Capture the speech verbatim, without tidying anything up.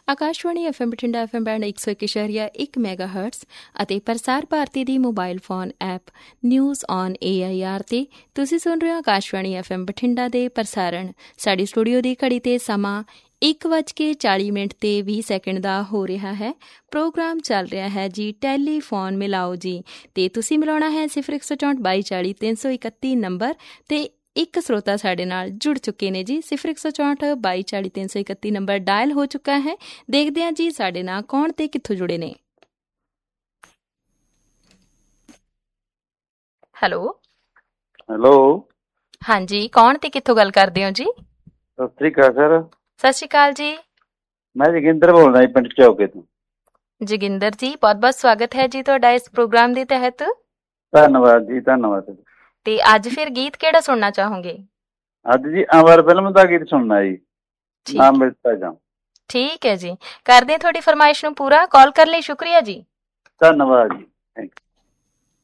Akashvani F M Bathinda F M band ਇੱਕ ਸੌ ਇੱਕ ਇਸ਼ਾਰੀਆ ਇੱਕ ਮੈਗਾ ਹਰਟਸ ਅਤੇ ਪ੍ਰਸਾਰ ਭਾਰਤੀ ਦੀ mobile phone app news on A I R 'ਤੇ ਤੁਸੀਂ ਸੁਣ ਰਹੇ ਹੋ ਆਕਾਸ਼ਵਾਣੀ ਐਫ ਐਮ ਬਠਿੰਡਾ ਦੇ ਪ੍ਰਸਾਰਣ। ਸਾਡੀ ਸਟੂਡੀਓ ਦੀ ਘੜੀ 'ਤੇ ਸਮਾਂ ਇੱਕ ਵੱਜ ਕੇ ਚਾਲੀ ਮਿੰਟ ਤੇ ਵੀਹ ਸੈਕਿੰਡ ਦਾ ਹੋ ਰਿਹਾ ਹੈ। ਪ੍ਰੋਗਰਾਮ ਚੱਲ ਰਿਹਾ ਹੈ ਜੀ ਟੈਲੀਫੋਨ ਮਿਲਾਓ ਜੀ, ਤੇ ਤੁਸੀਂ ਮਿਲਾਉਣਾ ਹੈ ਸਿਫਰ ਇੱਕ ਸੌ ਚੌਂਹਠ ਬਾਈ ਚਾਲੀ ਤਿੰਨ ਸੌ ਇਕੱਤੀ ਨੰਬਰ, ਤੇ ਇੱਕ ਸਰੋਤਾ ਸਾਡੇ ਨਾਲ ਜੁੜ ਚੁੱਕੇ ਨੇ ਜੀ। ਸਿਫਰ ਇੱਕ ਸੌ ਚੌਂਹਠ ਬਾਈ ਚਾਲੀ ਤਿੰਨ ਸੌ ਇਕੱਤੀ ਨੰਬਰ ਡਾਇਲ ਹੋ ਚੁੱਕਾ ਹੈ। ਦੇਖਦੇ ਹਾਂ ਜੀ ਸਾਡੇ ਨਾਲ ਕੌਣ ਤੇ ਕਿੱਥੋਂ ਜੁੜੇ ਨੇ। ਹੈਲੋ ਹੈਲੋ, ਹਾਂਜੀ, ਕੌਣ ਤੇ ਕਿੱਥੋਂ ਗੱਲ ਕਰਦੇ ਹੋ ਜੀ? ਸਤਿ ਸ੍ਰੀ ਅਕਾਲ ਸਰ। ਸਤਿ ਸ਼੍ਰੀ ਅਕਾਲ ਜੀ। ਮੈਂ ਜੋਗਿੰਦਰ ਬੋਲਦਾ ਜੀ, ਪਿੰਡ ਚੌਕੇ ਤੋਂ। ਜੋਗਿੰਦਰ ਜੀ, ਬਹੁਤ ਬਹੁਤ ਸਵਾਗਤ ਹੈ ਜੀ ਤੁਹਾਡਾ ਇਸ ਪ੍ਰੋਗਰਾਮ ਦੇ ਤਹਿਤ। ਧੰਨਵਾਦ ਜੀ, ਧੰਨਵਾਦ। ਤੇ ਅੱਜ ਫਿਰ ਗੀਤ ਕਿਹੜਾ ਸੁਣਨਾ ਚਾਹੋਗੇ? ਅੱਜ ਜੀ ਅਮਰ ਫਿਲਮ ਦਾ ਗੀਤ ਸੁਣਨਾ ਜੀ, ਨਾ ਮਿਲਦਾ ਜਾਂ। ਠੀਕ ਹੈ ਜੀ, ਕਰਦੇ ਹਾਂ ਤੁਹਾਡੀ ਫਰਮਾਇਸ਼ ਨੂੰ ਪੂਰਾ। ਕਾਲ ਕਰਨ ਲਈ ਸ਼ੁਕਰੀਆ ਜੀ। ਧੰਨਵਾਦ ਜੀ, ਥੈਂਕ ਯੂ।